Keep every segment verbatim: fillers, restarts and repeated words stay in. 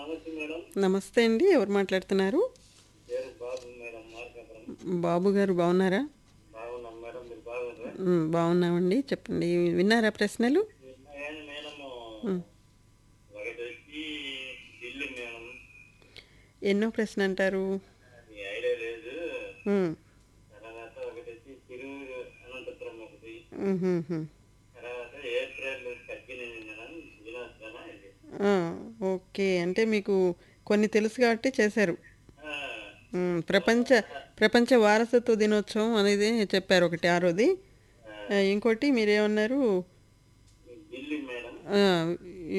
నమస్తే మేడం. నమస్తే అండి. ఎవరు మాట్లాడుతున్నారు? పేరు బాబు మేడం, మార్కాపురం. బాబు గారు బాగున్నారా? బాగున్నాం మేడం, మీరు బాగున్నారా? మ్, బాగున్నామండి. చెప్పండి, విన్నారా ప్రశ్నలు? నేను మేడము మ్, ఒకటి వచ్చి ఢిల్లీ మేడం, ఎన్నో ప్రశ్న అంటారు? అది ఐడియా లేదు. మ్, తర్వాత ఒకటి వచ్చి తిరువురు అనంతపురం ఒకటి. మ్, మ్, మ్. తర్వాత ఏప్రిల్ పద్దెనిమిది మేడం, దినోత్సవం ఇది. ఆ, ఓకే. అంటే మీకు కొన్ని తెలుసు కాబట్టి చేశారు. ఆ, మ్, ప్రపంచ ప్రపంచ వారసత్వ దినోత్సవం అనేది చెప్పారు ఒకటి, ఆరోది. ఆ, ఆ, ఇంకోటి మీరేమన్నారు? ఢిల్లీ మేడం. ఆ, ఈ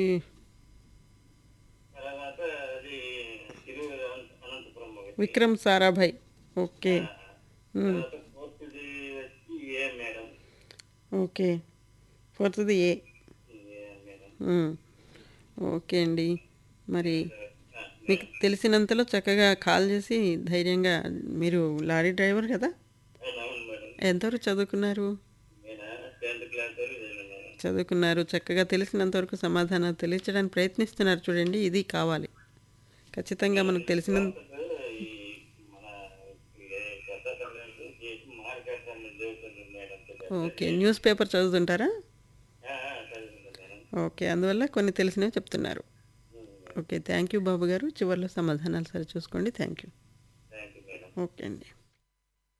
తర్వాత అది తిరువురు అనంత- అనంతపురం ఒకటి. విక్రమ్ సారాభాయ్. ఆ, ఓకే. మ్, తర్వాత ఫోర్త్ది వచ్చి ఏ మేడం. ఓకే. ఫోర్త్ది ఏ. ఏ మేడం. మ్, ఓకే అండి. మరి ఆ, మీకు మేడం. తెలిసినంతలో చక్కగా కాల్ చేసి ధైర్యంగా, మీరు లారీ డ్రైవర్ కదా? అవును అవును మేడం. ఎంతవరకు చదువుకున్నారు? నేనా టెన్త్ క్లాస్ వరకు చదివాను మేడం. చదువుకున్నారు. చక్కగా తెలిసినంతవరకు సమాధానాలు తెలియచడానికి ప్రయత్నిస్తున్నారు చూడండి, ఇది కావాలి. ఖచ్చితంగా మేడం, మనకు ఈ తెలిసిన. వార్తలు ఈ మన ఈ కొత్త తమిళనాడు చేసి మార్కెట్ చదువుతుంది మేడం. ఓకే. News paper చదువుతుంటారా? చదువుతుంది మేడం. ఓకే. అందువల్ల కొన్ని తెలిసినవి చెప్తున్నారు. ఉమ్, ఓకే. థ్యాంక్ యూ బాబు గారు. చివరిలో సమాధానాలు సరి చూసుకోండి. Thank you. Thank you madam. Okay అండి.